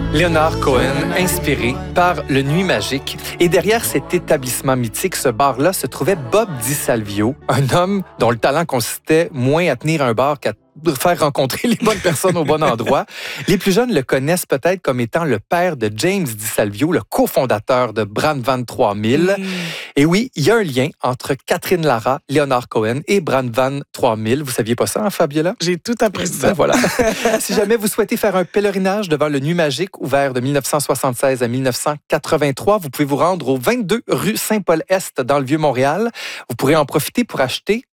Leonard Cohen, inspiré par le Nuit Magique. Et derrière cet établissement mythique, ce bar-là, se trouvait Bob DiSalvio, un homme dont le talent consistait moins à tenir un bar qu'à faire rencontrer les bonnes personnes au bon endroit. Les plus jeunes le connaissent peut-être comme étant le père de James DiSalvio, le cofondateur de Brandvan 3000. Et oui, il y a un lien entre Catherine Lara, Leonard Cohen et Brandvan 3000. Vous saviez pas ça, hein, Fabiola? J'ai tout appris ça. Ben voilà. Si jamais vous souhaitez faire un pèlerinage devant le Nuit Magique, ouvert de 1976 à 1983, vous pouvez vous rendre au 22 rue Saint-Paul-Est dans le Vieux-Montréal. Vous pourrez en profiter pour acheter